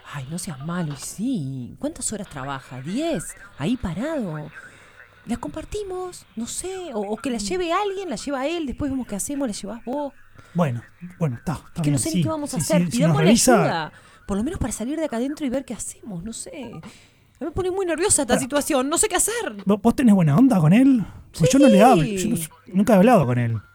Ay, no seas malo, y sí. ¿Cuántas horas trabaja? ¿10? Ahí parado. ¿Las compartimos? No sé. O que la lleve alguien, la lleva él, después vemos qué hacemos, la llevas vos. Bueno, está Es que no bien, sé ni qué sí. vamos a Sí, hacer. sí, si nos Pidámosle revisa. ayuda. Por lo menos para salir de acá adentro y ver qué hacemos, no sé. Me pone muy nerviosa esta Pará. situación, no sé qué hacer. ¿Vos tenés buena onda con él? Pues yo no le hablo, Sí. nunca he hablado con él.